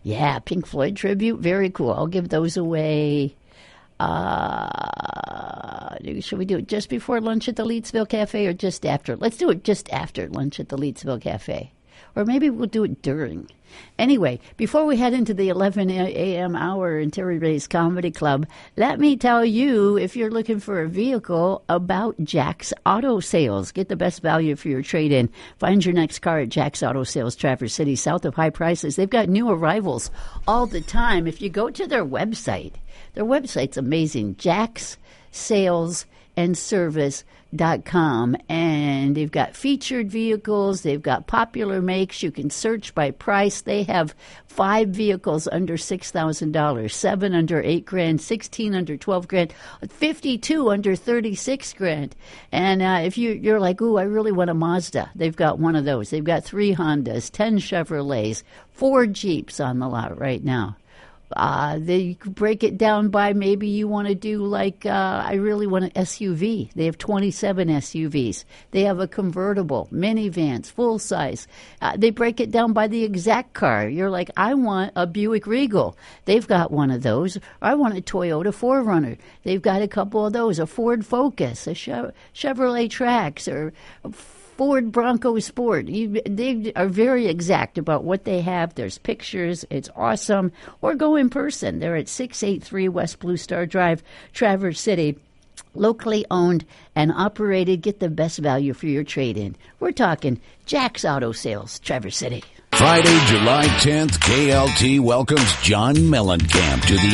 Yeah, Pink Floyd tribute. Very cool. I'll give those away. Should we do it just before lunch at the Leedsville Cafe or just after? Let's do it just after lunch at the Leedsville Cafe. Or maybe we'll do it during. Anyway, before we head into the 11 a.m. hour in Terry Ray's Comedy Club, let me tell you, if you're looking for a vehicle, about Jack's Auto Sales. Get the best value for your trade-in. Find your next car at Jack's Auto Sales, Traverse City, south of high prices. They've got new arrivals all the time. If you go to their website's amazing, jackssalesandservice.com, and they've got featured vehicles, they've got popular makes, you can search by price. They have 5 vehicles under $6,000, 7 under $8,000, 16 under $12,000, 52 under $36,000. And if you're like, ooh, I really want a Mazda, they've got one of those. They've got 3 Hondas, 10 Chevrolets, 4 Jeeps on the lot right now. They break it down by maybe you want to do like, I really want an SUV. They have 27 SUVs. They have a convertible, minivans, full size. They break it down by the exact car. You're like, I want a Buick Regal. They've got one of those. I want a Toyota 4Runner. They've got a couple of those, a Ford Focus, a Chevrolet Trax, or Ford Bronco Sport. They are very exact about what they have. There's pictures. It's awesome. Or go in person. They're at 683 West Blue Star Drive, Traverse City. Locally owned and operated. Get the best value for your trade-in. We're talking Jack's Auto Sales, Traverse City. Friday, July 10th, KLT welcomes John Mellencamp to the